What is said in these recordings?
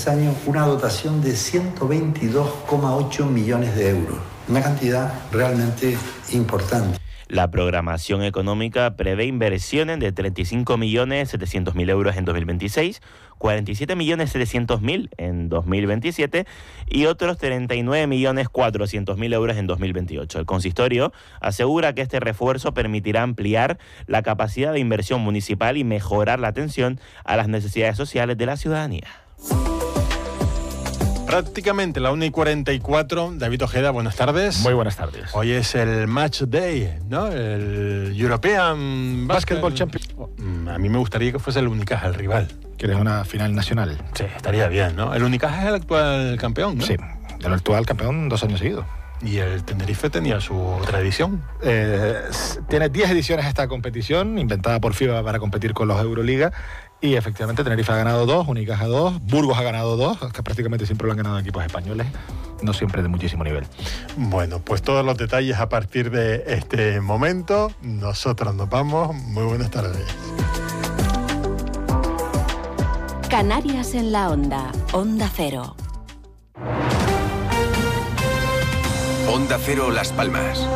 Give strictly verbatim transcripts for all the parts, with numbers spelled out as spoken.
tres años una dotación de ciento veintidós coma ocho millones de euros. Una cantidad realmente importante. La programación económica prevé inversiones de treinta y cinco millones setecientos mil euros en dos mil veintiséis, cuarenta y siete millones setecientos mil en dos mil veintisiete y otros treinta y nueve millones cuatrocientos mil euros en dos mil veintiocho. El consistorio asegura que este refuerzo permitirá ampliar la capacidad de inversión municipal y mejorar la atención a las necesidades sociales de la ciudadanía. Prácticamente la una y cuarenta y cuatro. David Ojeda, buenas tardes. Muy buenas tardes. Hoy es el Match Day, ¿no? El European Basketball Champions. A mí me gustaría que fuese el Unicaja el rival. ¿Quieres una final nacional? Sí, estaría bien, ¿no? El Unicaja es el actual campeón, ¿no? Sí, el actual campeón dos años seguidos. Y el Tenerife tenía su tradición. Eh, tiene diez ediciones esta competición, inventada por FIBA para competir con los Euroliga. Y efectivamente Tenerife ha ganado dos, Unicaja dos, Burgos ha ganado dos, que prácticamente siempre lo han ganado equipos españoles, no siempre de muchísimo nivel. Bueno, pues todos los detalles a partir de este momento. Nosotros nos vamos. Muy buenas tardes. Canarias en la Onda, Onda Cero. Onda Cero Las Palmas.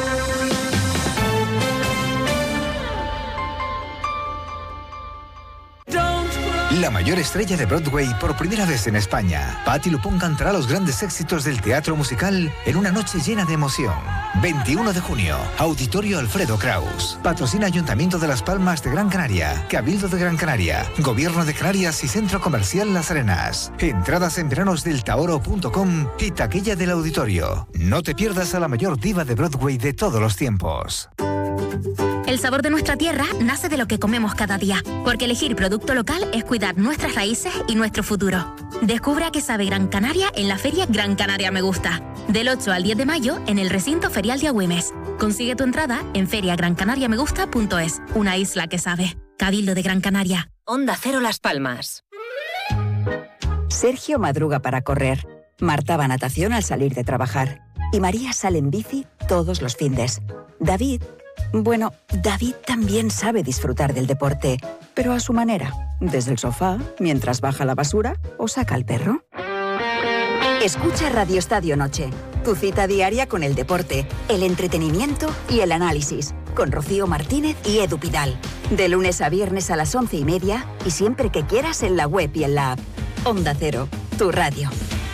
La mayor estrella de Broadway por primera vez en España. Patti LuPone cantará los grandes éxitos del teatro musical en una noche llena de emoción. veintiuno de junio, Auditorio Alfredo Kraus. Patrocina Ayuntamiento de Las Palmas de Gran Canaria, Cabildo de Gran Canaria, Gobierno de Canarias y Centro Comercial Las Arenas. Entradas en veranosdeltaoro punto com y taquilla del auditorio. No te pierdas a la mayor diva de Broadway de todos los tiempos. El sabor de nuestra tierra nace de lo que comemos cada día, porque elegir producto local es cuidar nuestras raíces y nuestro futuro. Descubre a qué sabe Gran Canaria en la Feria Gran Canaria Me Gusta, del ocho al diez de mayo en el recinto ferial de Agüimes. Consigue tu entrada en feria gran canaria me gusta punto es, una isla que sabe. Cabildo de Gran Canaria. Onda Cero Las Palmas. Sergio madruga para correr, Marta va a natación al salir de trabajar y María sale en bici todos los findes. David... Bueno, David también sabe disfrutar del deporte, pero a su manera, desde el sofá, mientras baja la basura o saca al perro. Escucha Radio Estadio Noche, tu cita diaria con el deporte, el entretenimiento y el análisis, con Rocío Martínez y Edu Pidal. De lunes a viernes a las once y media y siempre que quieras en la web y en la app. Onda Cero, tu radio.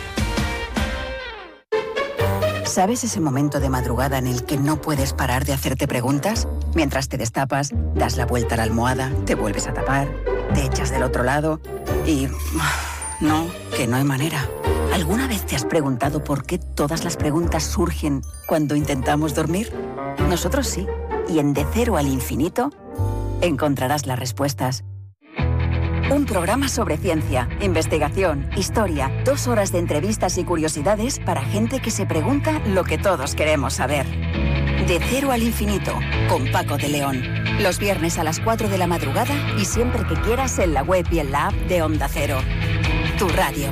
¿Sabes ese momento de madrugada en el que no puedes parar de hacerte preguntas? Mientras te destapas, das la vuelta a la almohada, te vuelves a tapar, te echas del otro lado y... No, que no hay manera. ¿Alguna vez te has preguntado por qué todas las preguntas surgen cuando intentamos dormir? Nosotros sí. Y en De Cero al Infinito encontrarás las respuestas. Un programa sobre ciencia, investigación, historia, dos horas de entrevistas y curiosidades para gente que se pregunta lo que todos queremos saber. De Cero al Infinito, con Paco de León. Los viernes a las cuatro de la madrugada y siempre que quieras en la web y en la app de Onda Cero. Tu radio.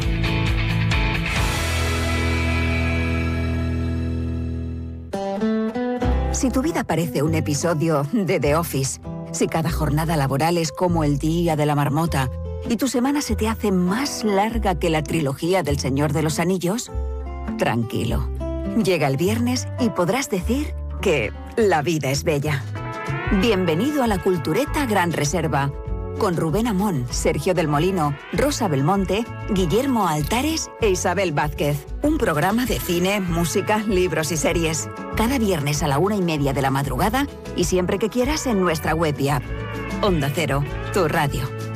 Si tu vida parece un episodio de The Office, si cada jornada laboral es como el día de la marmota y tu semana se te hace más larga que la trilogía del Señor de los Anillos, tranquilo. Llega el viernes y podrás decir que la vida es bella. Bienvenido a la Cultureta Gran Reserva, con Rubén Amón, Sergio del Molino, Rosa Belmonte, Guillermo Altares e Isabel Vázquez. Un programa de cine, música, libros y series. Cada viernes a la una y media de la madrugada y siempre que quieras en nuestra web y app. Onda Cero, tu radio.